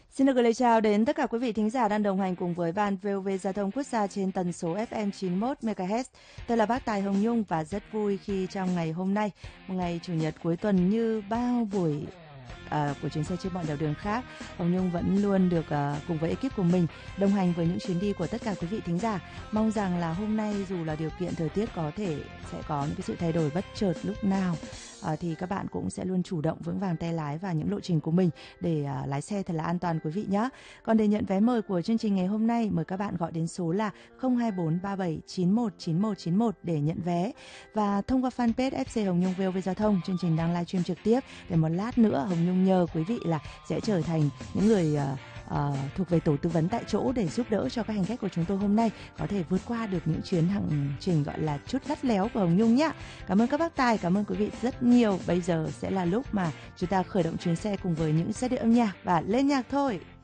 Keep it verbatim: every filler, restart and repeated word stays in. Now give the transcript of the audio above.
Xin được gửi lời chào đến tất cả quý vị thính giả đang đồng hành cùng với Ban vê o vê Giao thông Quốc gia trên tần số ép em chín mươi mốt mê ga héc. Tôi là bác Tài Hồng Nhung và rất vui khi trong ngày hôm nay, một ngày chủ nhật cuối tuần như bao buổi À, của chuyến xe trên mọi nẻo đường khác, Hồng Nhung vẫn luôn được uh, cùng với ekip của mình đồng hành với những chuyến đi của tất cả quý vị thính giả. Mong rằng là hôm nay dù là điều kiện thời tiết có thể sẽ có những cái sự thay đổi bất chợt lúc nào, uh, thì các bạn cũng sẽ luôn chủ động vững vàng tay lái và những lộ trình của mình để uh, lái xe thật là an toàn quý vị nhé. Còn để nhận vé mời của chương trình ngày hôm nay, mời các bạn gọi đến số là không hai bốn ba bảy chín một chín một chín một để nhận vé. Và thông qua fanpage ép xê Hồng Nhung vê o vê Giao thông, chương trình đang livestream trực tiếp. Để một lát nữa Hồng Nhung nhờ quý vị là sẽ trở thành những người uh, uh, thuộc về tổ tư vấn tại chỗ để giúp đỡ cho các hành khách của chúng tôi hôm nay có thể vượt qua được những chuyến hành trình gọi là chút lắt léo của Hồng Nhung nhé. Cảm ơn các bác tài, cảm ơn quý vị rất nhiều. Bây giờ sẽ là lúc mà chúng ta khởi động chuyến xe cùng với những giai điệu âm nhạc và lên nhạc thôi.